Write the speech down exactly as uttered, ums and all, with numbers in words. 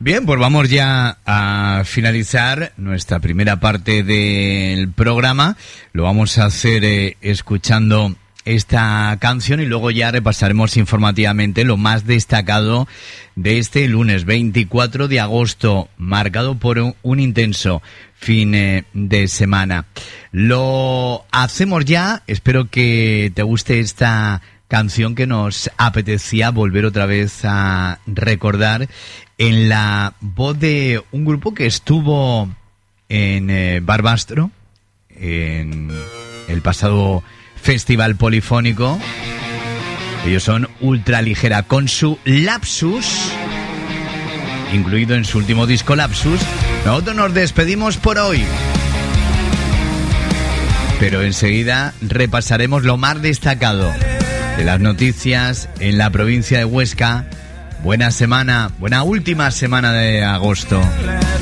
Bien, pues vamos ya a finalizar nuestra primera parte del programa. Lo vamos a hacer eh, escuchando esta canción y luego ya repasaremos informativamente lo más destacado de este lunes veinticuatro de agosto, marcado por un, un intenso fin eh, de semana. Lo hacemos ya, espero que te guste esta canción que nos apetecía volver otra vez a recordar en la voz de un grupo que estuvo en eh, Barbastro en el pasado Festival Polifónico. Ellos son Ultraligera con su Lapsus, incluido en su último disco Lapsus. Nosotros nos despedimos por hoy, pero enseguida repasaremos lo más destacado de las noticias en la provincia de Huesca. Buena semana, buena última semana de agosto.